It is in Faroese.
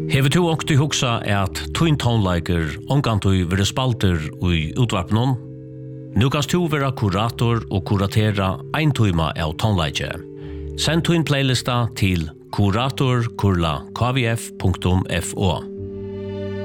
Hever du åkt i hugsa at tuin tonleiker omgantui vire spalter ui utvarpnon? Nu kan du være kurator og kuratera ein tuima av tonleike. Send tuin playlista til kurator@kvf.fo.